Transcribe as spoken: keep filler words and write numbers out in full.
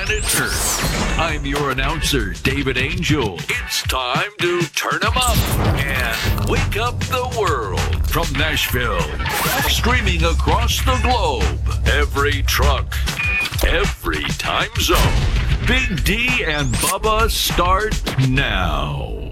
planet Earth. I'm your announcer, David Angel. It's time to turn 'em up and wake up the world from Nashville. Streaming across the globe, every truck, every time zone. Big D and Bubba start now.